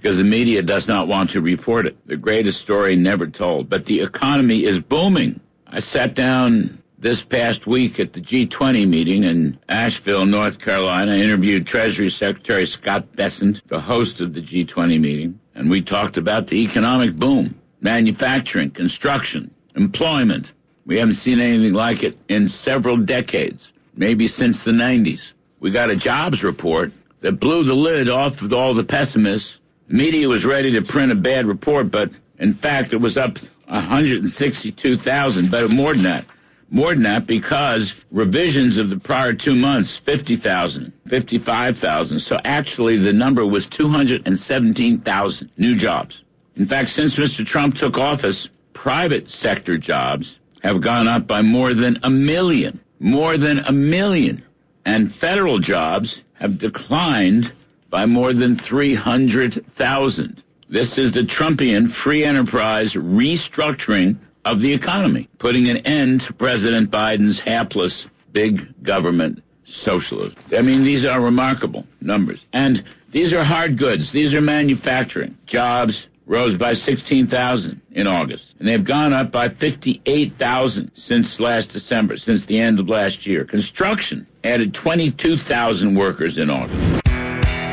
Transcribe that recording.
because the media does not want to report it. The greatest story never told. But the economy is booming. I sat down this past week at the G20 meeting in Asheville, North Carolina. I interviewed Treasury Secretary Scott Bessent, the host of the G20 meeting, and we talked about the economic boom, manufacturing, construction, employment. We haven't seen anything like it in several decades, maybe since the 90s. We got a jobs report that blew the lid off of all the pessimists. The media was ready to print a bad report, but in fact it was up 162,000, but more than that. More than that, because revisions of the prior 2 months, 50,000, 55,000. So actually the number was 217,000 new jobs. In fact, since Mr. Trump took office, private sector jobs have gone up by more than 1 million. More than 1 million. And federal jobs have declined by more than 300,000. This is the Trumpian free enterprise restructuring of the economy, putting an end to President Biden's hapless big government socialism. I mean, these are remarkable numbers. And these are hard goods. These are manufacturing. Jobs rose by 16,000 in August, and they've gone up by 58,000 since last December, since the end of last year. Construction added 22,000 workers in August.